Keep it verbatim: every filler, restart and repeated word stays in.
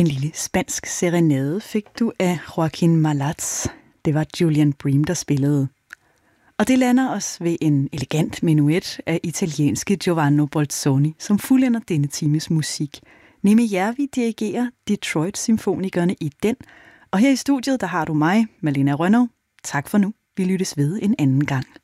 En lille spansk serenade fik du af Joaquin Malats. Det var Julian Bream, der spillede. Og det lander os ved en elegant menuet af italienske Giovanni Bolzoni, som fuldender denne times musik. Nimi Järvi dirigerer Detroit-symfonikerne i den, og her i studiet, der har du mig, Malena Rønnow. Tak for nu. Vi lyttes ved en anden gang.